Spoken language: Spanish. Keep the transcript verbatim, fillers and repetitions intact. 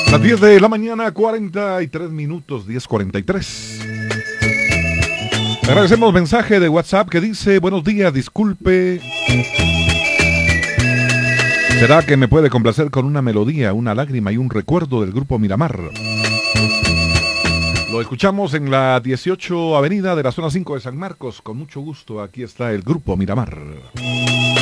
Las diez de la mañana, cuarenta y tres minutos, diez cuarenta y tres. Agradecemos mensaje de WhatsApp que dice: buenos días, disculpe. ¿Será que me puede complacer con una melodía, una lágrima y un recuerdo del grupo Miramar? Lo escuchamos en la dieciocho Avenida de la zona cinco de San Marcos. Con mucho gusto, aquí está el grupo Miramar.